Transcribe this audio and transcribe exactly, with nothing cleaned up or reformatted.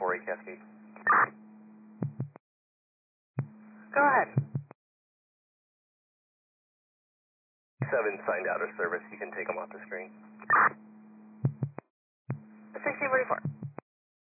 four eight Cascade. Go ahead. seven signed out of service. You can take them off the screen. sixteen forty-four.